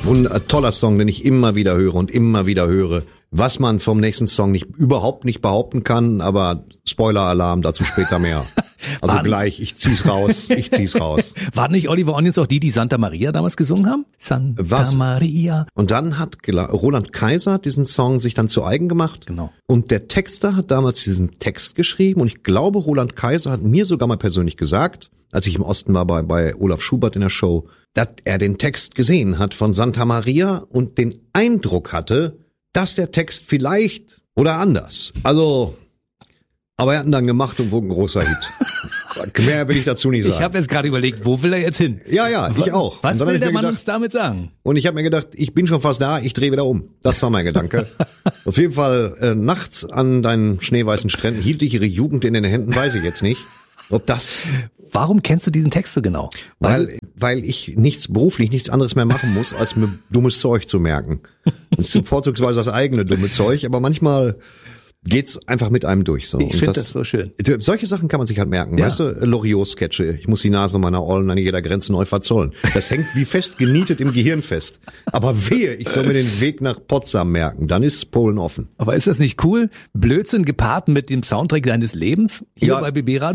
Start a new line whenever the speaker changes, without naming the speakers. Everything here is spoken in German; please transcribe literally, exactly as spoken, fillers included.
Wund- äh, toller Song, den ich immer wieder höre und immer wieder höre. Was man vom nächsten Song nicht überhaupt nicht behaupten kann, aber Spoiler-Alarm, dazu später mehr. Also
Waren-
gleich, ich zieh's raus, ich zieh's raus.
Waren nicht Oliver Onions auch die, die Santa Maria damals gesungen haben? Santa
Was?
Maria.
Und dann hat Gla- Roland Kaiser diesen Song sich dann zu eigen gemacht.
Genau.
Und der Texter hat damals diesen Text geschrieben und ich glaube, Roland Kaiser hat mir sogar mal persönlich gesagt, als ich im Osten war bei, bei Olaf Schubert in der Show, dass er den Text gesehen hat von Santa Maria und den Eindruck hatte, dass der Text vielleicht oder anders. Also, aber er hat ihn dann gemacht und wurde ein großer Hit. Mehr will ich dazu nicht sagen.
Ich habe jetzt gerade überlegt, wo will er jetzt hin?
ja, ja, ich auch.
Was
Und dann hab
will
ich
der
mir
Mann
gedacht,
uns damit sagen?
Und ich habe mir gedacht, ich bin schon fast da, ich drehe wieder um. Das war mein Gedanke. Auf jeden Fall, äh, nachts an deinen schneeweißen Stränden hielt ich ihre Jugend in den Händen, weiß ich jetzt nicht. Ob das,
Warum kennst du diesen Text so genau?
weil, weil ich nichts, beruflich nichts anderes mehr machen muss, als mir dummes Zeug zu merken. Das ist vorzugsweise das eigene dumme Zeug, aber manchmal geht's einfach mit einem durch. So.
Ich
Und
finde das so schön.
Solche Sachen kann man sich halt merken,
Ja.
weißt du? Loriot-Sketche, ich muss die Nase meiner Ollen an jeder Grenze neu verzollen. Das hängt wie fest genietet im Gehirn fest. Aber wehe, ich soll mir den Weg nach Potsdam merken, dann ist Polen offen.
Aber ist das nicht cool? Blödsinn gepaart mit dem Soundtrack deines Lebens? Hier
Ja.
bei B B Radio?